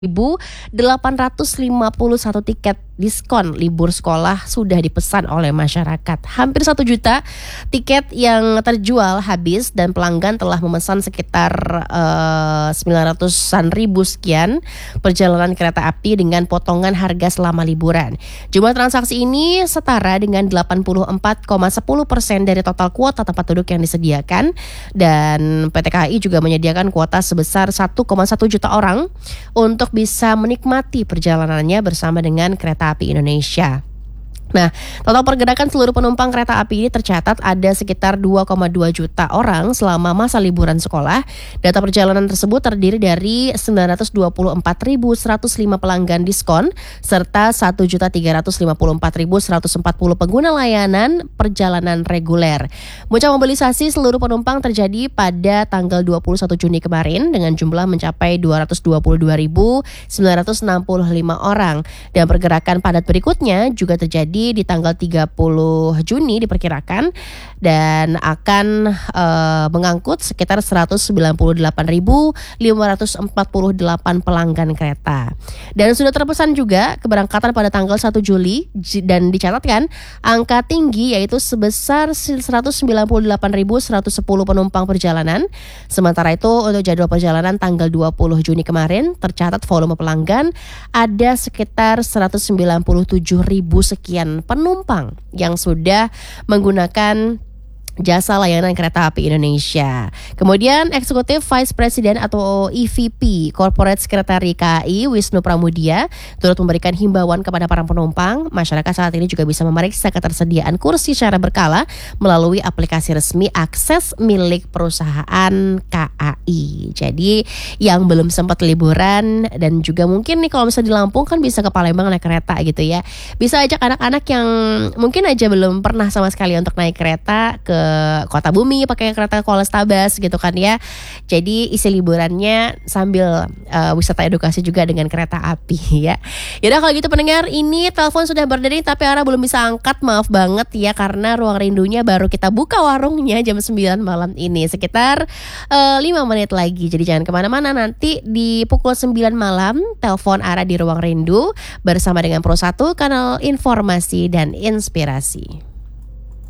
1.851 tiket diskon libur sekolah sudah dipesan oleh masyarakat. Hampir 1 juta tiket yang terjual habis dan pelanggan telah memesan sekitar 900-an ribu sekian perjalanan kereta api dengan potongan harga selama liburan. Jumlah transaksi ini setara dengan 84,10% dari total kuota tempat duduk yang disediakan, dan PT KAI juga menyediakan kuota sebesar 1,1 juta orang untuk bisa menikmati perjalanannya bersama dengan Kereta Api Indonesia. Nah, total pergerakan seluruh penumpang kereta api ini tercatat ada sekitar 2,2 juta orang selama masa liburan sekolah. Data perjalanan tersebut terdiri dari 924.105 pelanggan diskon serta 1.354.140 pengguna layanan perjalanan reguler. Puncak mobilisasi seluruh penumpang terjadi pada tanggal 21 Juni kemarin dengan jumlah mencapai 222.965 orang. Dan pergerakan padat berikutnya juga terjadi di tanggal 30 Juni diperkirakan dan akan mengangkut sekitar 198.548 pelanggan kereta. Dan sudah terpesan juga keberangkatan pada tanggal 1 Juli dan dicatatkan angka tinggi yaitu sebesar 198.110 penumpang perjalanan. Sementara itu untuk jadwal perjalanan tanggal 20 Juni kemarin tercatat volume pelanggan ada sekitar 197.000 sekian penumpang yang sudah menggunakan jasa layanan Kereta Api Indonesia. Kemudian Eksekutif Vice President atau EVP Corporate Secretary KAI Wisnu Pramudia turut memberikan himbauan kepada para penumpang. Masyarakat saat ini juga bisa memeriksa ketersediaan kursi secara berkala melalui aplikasi resmi akses milik perusahaan KAI. Jadi yang belum sempat liburan dan juga mungkin nih kalau misalnya di Lampung kan bisa ke Palembang naik kereta gitu ya. Bisa ajak anak-anak yang mungkin aja belum pernah sama sekali untuk naik kereta ke Kota Bumi pakai kereta Polrestabes gitu kan ya. Jadi isi liburannya sambil wisata edukasi juga dengan kereta api ya. Yaudah kalau gitu pendengar, ini telepon sudah berdering tapi Ara belum bisa angkat, maaf banget ya karena Ruang Rindunya baru kita buka warungnya jam 9 malam ini, sekitar 5 menit lagi. Jadi jangan kemana-mana, nanti di pukul 9 malam telepon Ara di Ruang Rindu bersama dengan Pro 1 kanal informasi dan inspirasi.